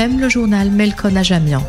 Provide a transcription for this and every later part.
FM, le journal Melkon Ajamian.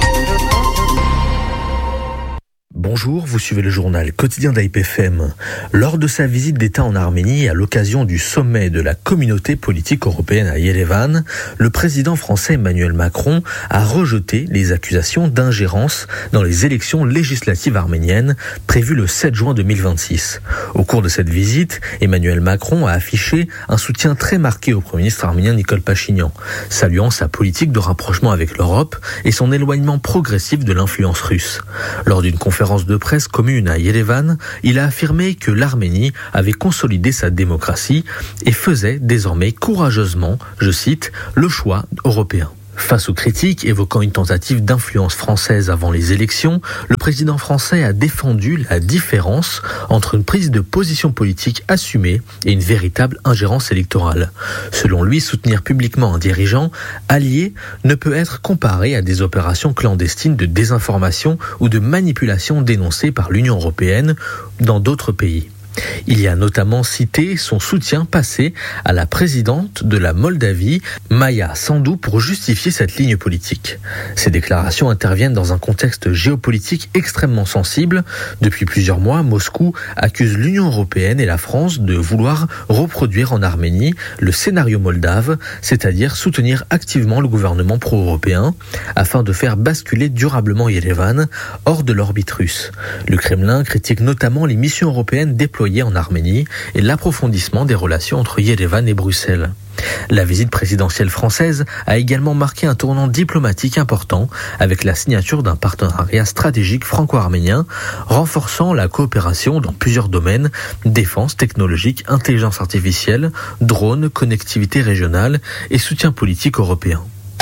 Bonjour, vous suivez le journal quotidien d'AIP-FM. Lors de sa visite d'État en Arménie et à l'occasion du sommet de la communauté politique européenne à Yerevan, le président français Emmanuel Macron a rejeté les accusations d'ingérence dans les élections législatives arméniennes prévues le 7 juin 2026. Au cours de cette visite, Emmanuel Macron a affiché un soutien très marqué au Premier ministre arménien Nikol Pachinian, saluant sa politique de rapprochement avec l'Europe et son éloignement progressif de l'influence russe. Lors d'une conférence de presse commune à Yerevan, il a affirmé que l'Arménie avait consolidé sa démocratie et faisait désormais courageusement, je cite, le choix européen. Face aux critiques évoquant une tentative d'influence française avant les élections, le président français a défendu la différence entre une prise de position politique assumée et une véritable ingérence électorale. Selon lui, soutenir publiquement un dirigeant allié ne peut être comparé à des opérations clandestines de désinformation ou de manipulation dénoncées par l'Union européenne dans d'autres pays. Il y a notamment cité son soutien passé à la présidente de la Moldavie, Maia Sandu, pour justifier cette ligne politique. Ces déclarations interviennent dans un contexte géopolitique extrêmement sensible. Depuis plusieurs mois, Moscou accuse l'Union européenne et la France de vouloir reproduire en Arménie le scénario moldave, c'est-à-dire soutenir activement le gouvernement pro-européen, afin de faire basculer durablement Yerevan hors de l'orbite russe. Le Kremlin critique notamment les missions européennes déployées en Arménie et l'approfondissement des relations entre Yerevan et Bruxelles. La visite présidentielle française a également marqué un tournant diplomatique important avec la signature d'un partenariat stratégique franco-arménien renforçant la coopération dans plusieurs domaines: défense, technologique, intelligence artificielle, drones, connectivité régionale et soutien politique européen.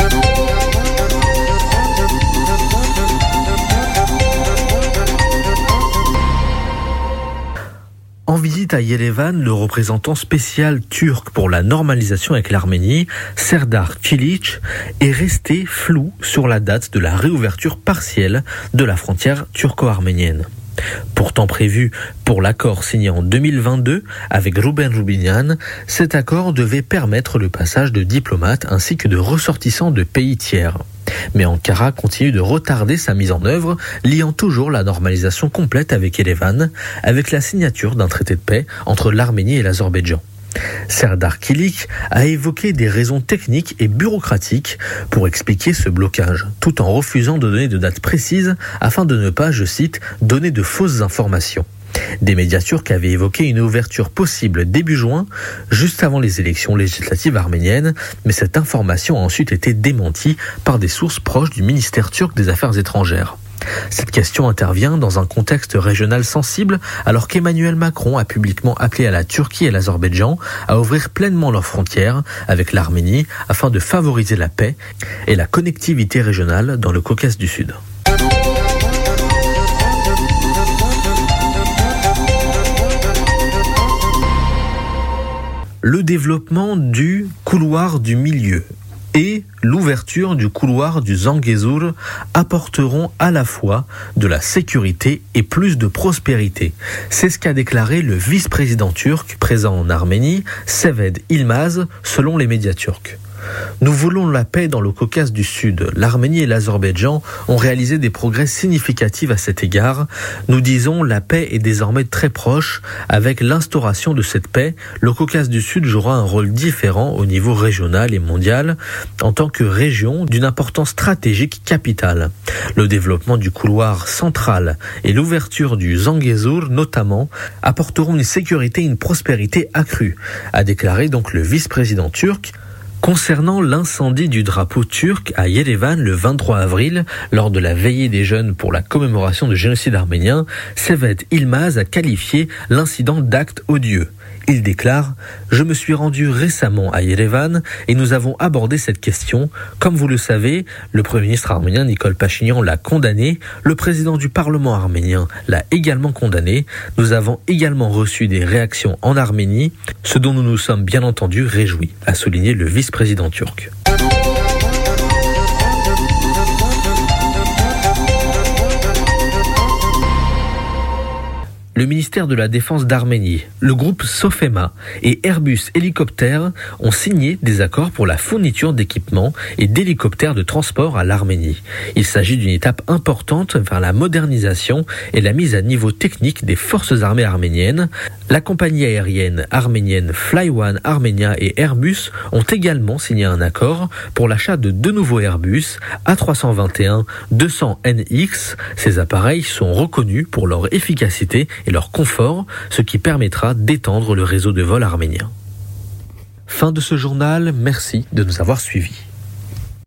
En visite à Yerevan, le représentant spécial turc pour la normalisation avec l'Arménie, Serdar Kilic, est resté flou sur la date de la réouverture partielle de la frontière turco-arménienne. Pourtant prévu pour l'accord signé en 2022 avec Ruben Rubinian, cet accord devait permettre le passage de diplomates ainsi que de ressortissants de pays tiers. Mais Ankara continue de retarder sa mise en œuvre, liant toujours la normalisation complète avec Yerevan, avec la signature d'un traité de paix entre l'Arménie et l'Azerbaïdjan. Serdar Kilic a évoqué des raisons techniques et bureaucratiques pour expliquer ce blocage, tout en refusant de donner de dates précises afin de ne pas, je cite, donner de fausses informations. Des médias turcs avaient évoqué une ouverture possible début juin, juste avant les élections législatives arméniennes, mais cette information a ensuite été démentie par des sources proches du ministère turc des Affaires étrangères. Cette question intervient dans un contexte régional sensible alors qu'Emmanuel Macron a publiquement appelé à la Turquie et l'Azerbaïdjan à ouvrir pleinement leurs frontières avec l'Arménie afin de favoriser la paix et la connectivité régionale dans le Caucase du Sud. Le développement du couloir du milieu et l'ouverture du couloir du Zangezur apporteront à la fois de la sécurité et plus de prospérité. C'est ce qu'a déclaré le vice-président turc présent en Arménie, Sevet Ilmaz, selon les médias turcs. Nous voulons la paix dans le Caucase du Sud. L'Arménie et l'Azerbaïdjan ont réalisé des progrès significatifs à cet égard. Nous disons la paix est désormais très proche. Avec l'instauration de cette paix, le Caucase du Sud jouera un rôle différent au niveau régional et mondial en tant que région d'une importance stratégique capitale. Le développement du couloir central et l'ouverture du Zangezur notamment apporteront une sécurité et une prospérité accrues, a déclaré donc le vice-président turc. Concernant l'incendie du drapeau turc à Yerevan le 23 avril, lors de la veillée des jeunes pour la commémoration du génocide arménien, Sevet Ilmaz a qualifié l'incident d'acte odieux. Il déclare « Je me suis rendu récemment à Yerevan et nous avons abordé cette question. Comme vous le savez, le Premier ministre arménien Nikol Pachinian l'a condamné, le président du Parlement arménien l'a également condamné. Nous avons également reçu des réactions en Arménie, ce dont nous nous sommes bien entendu réjouis », a souligné le vice-président turc. le ministère de la Défense d'Arménie, le groupe Sofema et Airbus Hélicoptères ont signé des accords pour la fourniture d'équipements et d'hélicoptères de transport à l'Arménie. Il s'agit d'une étape importante vers la modernisation et la mise à niveau technique des forces armées arméniennes. La compagnie aérienne arménienne Flyone Armenia et Airbus ont également signé un accord pour l'achat de 2 nouveaux Airbus A321-200NX. Ces appareils sont reconnus pour leur efficacité et leur confort, ce qui permettra d'étendre le réseau de vol arménien. Fin de ce journal, merci de nous avoir suivis.